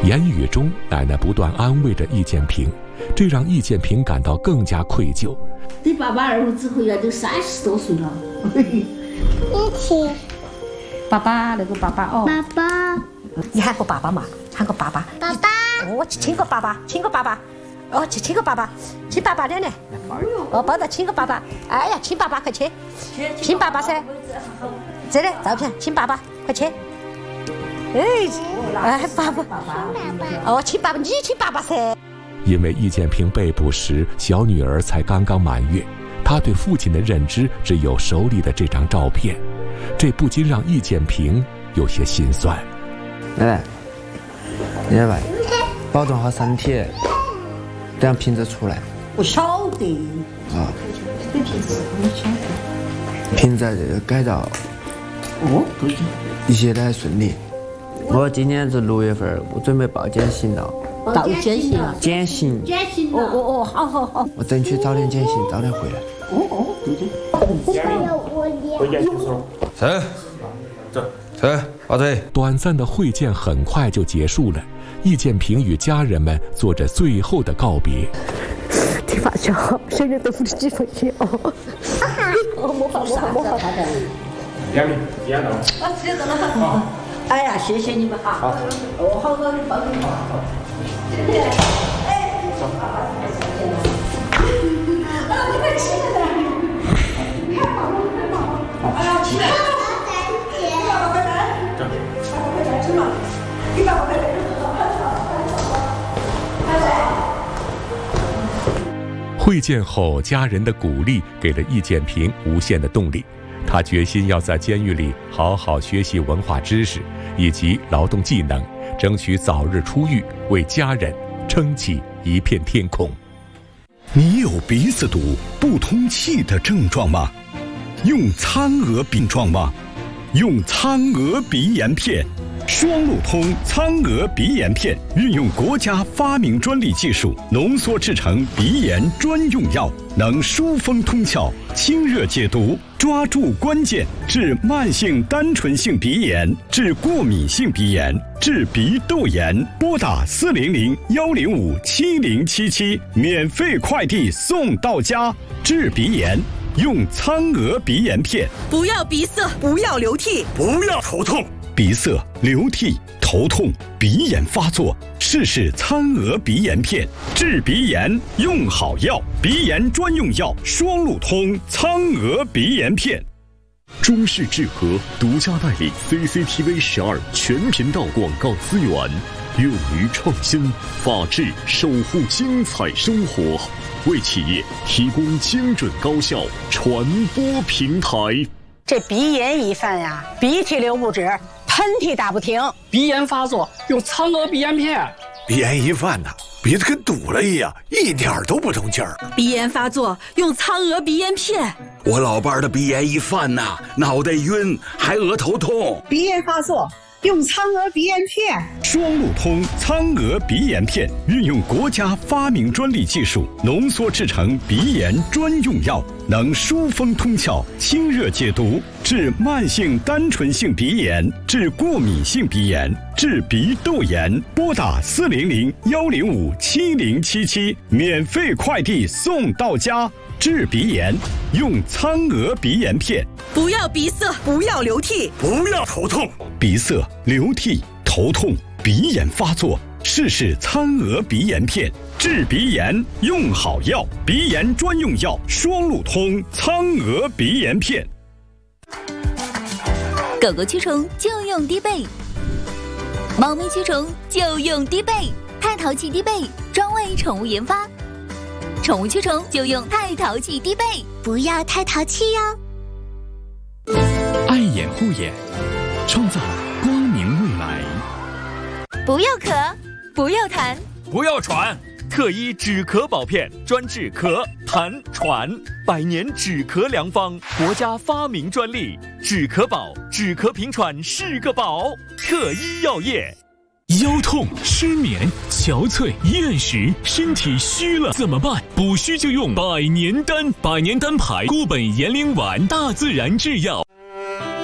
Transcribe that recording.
言语中，奶奶不断安慰着易建平，这让易建平感到更加愧疚。 对爸爸儿子之后呀，都30多岁了。 一起。 爸爸，那个爸爸哦。 爸爸。 你喊过爸爸嘛？喊过爸爸。 爸爸。 哦，去亲个爸爸，亲个爸爸。哦，去亲个爸爸，亲爸爸来。哦，抱着亲个爸爸。哎呀，亲爸爸，快亲！亲爸爸噻。这里照片，亲爸爸，快亲！哎，爸爸。哦，亲爸爸，你亲爸爸噻。 因为易建平被捕时，小女儿才刚刚满月，她对父亲的认知只有手里的这张照片，这不禁让易建平有些心酸。 来，你来，保重好身体，等下瓶子出来。 我晓得。 啊。 这瓶子我晓得。 瓶子这个改造， 对。 一切都还顺利。我今年是6月份，我准备报减刑了。 到减刑了。 减刑。 哦，好。 我争取早点减刑，早点回来。 对。 回见叔叔。 走，把腿。 短暂的会见很快就结束了，易建平与家人们做着最后的告别。 你发小，小月豆腐的几分钱哦？没好。 两名，一到。 知道了。哎呀，谢谢你们哈。好。哦，好的，帮你好。谢谢。哎，你快起来点。你看好。哎呀，起来。 会见后，家人的鼓励给了易建平无限的动力。他决心要在监狱里好好学习文化知识以及劳动技能，争取早日出狱，为家人撑起一片天空。 你有鼻子堵、不通气的症状吗？用苍鹅病状吗？用苍鹅鼻炎片。双路通苍鹅鼻炎片运用国家发明专利技术浓缩制成鼻炎专用药，能疏风通窍、清热解毒，抓住关键，治慢性单纯性鼻炎，治过敏性鼻炎，治鼻窦炎。拨打400-105-7077，免费快递送到家。治鼻炎用苍鹅鼻炎片。 不要鼻塞，不要流涕， 不要头痛。鼻塞、流涕、头痛、鼻炎发作，试苍鹅鼻炎片，治鼻炎用好药，鼻炎专用药，双路通苍鹅鼻炎片。 中视智和独家代理 CCTV 12全频道广告资源，勇于创新，法治守护精彩生活，为企业提供精准高效传播平台。 这鼻炎一犯呀，鼻涕流不止，喷嚏打不停， 鼻炎发作用苍鹅鼻炎片。 鼻炎一犯呐，鼻子跟堵了一样，一点都不通气儿。 鼻炎发作用苍鹅鼻炎片。 我老伴儿的鼻炎一犯呐，脑袋晕，还额头痛。 鼻炎发作用苍鹅鼻炎片。 双路通苍鹅鼻炎片运用国家发明专利技术浓缩制成鼻炎专用药，能疏风通窍、清热解毒，治慢性单纯性鼻炎，治过敏性鼻炎，治鼻窦炎。拨打400-105-7077，免费快递送到家。治鼻炎用苍鹅鼻炎片。 不要鼻塞，不要流涕， 不要头痛。 鼻塞、流涕、头痛、鼻炎发作，试苍鹅鼻炎片，治鼻炎用好药，鼻炎专用药，双路通苍鹅鼻炎片。 狗狗驱虫就用低倍，猫咪驱虫就用低倍，太淘气低倍，专为宠物研发。宠物驱虫就用太淘气低倍， 不要太淘气哟。 爱眼护眼，创造光明未来。 不要咳，不要痰， 不要喘，特医止咳宝片，专治咳、痰、喘，100年止咳良方，国家发明专利。止咳宝，止咳平喘是个宝，特医药业。 腰痛、失眠、憔悴、厌食，身体虚了怎么办？补虚就用百年丹，百年丹牌固本延龄丸，大自然制药。